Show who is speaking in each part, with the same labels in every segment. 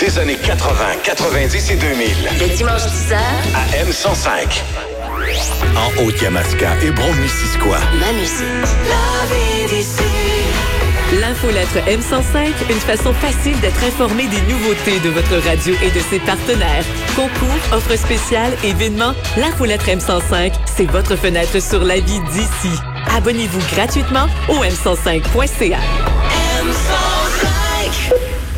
Speaker 1: des années 80, 90 et 2000.
Speaker 2: Le dimanche 10h
Speaker 1: à M105. En Haute-Yamaska et Brome-Missisquoi.
Speaker 2: Ma musique. La vie d'ici.
Speaker 3: L'infolettre M105, une façon facile d'être informé des nouveautés de votre radio et de ses partenaires. Concours, offres spéciales, événements, l'infolettre M105, c'est votre fenêtre sur la vie d'ici. Abonnez-vous gratuitement au m105.ca.
Speaker 2: M105.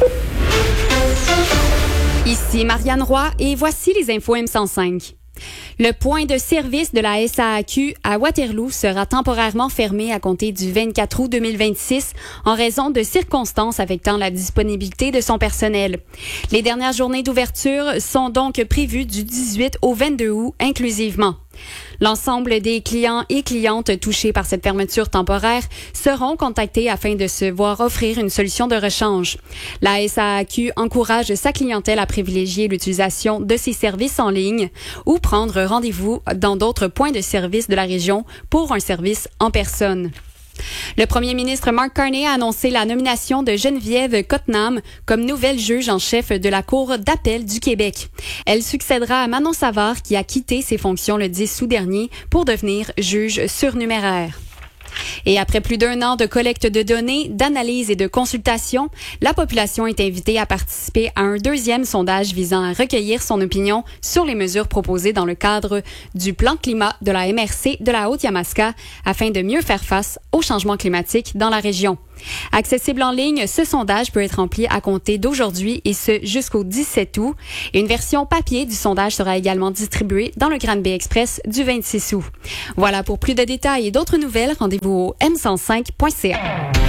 Speaker 4: Ici Marianne Roy et voici les infos M105. Le point de service de la SAAQ à Waterloo sera temporairement fermé à compter du 24 août 2026 en raison de circonstances affectant la disponibilité de son personnel. Les dernières journées d'ouverture sont donc prévues du 18 au 22 août inclusivement. L'ensemble des clients et clientes touchés par cette fermeture temporaire seront contactés afin de se voir offrir une solution de rechange. La SAAQ encourage sa clientèle à privilégier l'utilisation de ses services en ligne ou prendre rendez-vous dans d'autres points de service de la région pour un service en personne. Le premier ministre Mark Carney a annoncé la nomination de Geneviève Cottenham comme nouvelle juge en chef de la Cour d'appel du Québec. Elle succédera à Manon Savard qui a quitté ses fonctions le 10 août dernier pour devenir juge surnuméraire. Et après plus d'un an de collecte de données, d'analyse et de consultation, la population est invitée à participer à un deuxième sondage visant à recueillir son opinion sur les mesures proposées dans le cadre du plan climat de la MRC de la Haute-Yamaska afin de mieux faire face au changement climatique dans la région. Accessible en ligne, ce sondage peut être rempli à compter d'aujourd'hui et ce jusqu'au 17 août. Et une version papier du sondage sera également distribuée dans le Granby Express du 26 août. Voilà, pour plus de détails et d'autres nouvelles, rendez-vous au m105.ca.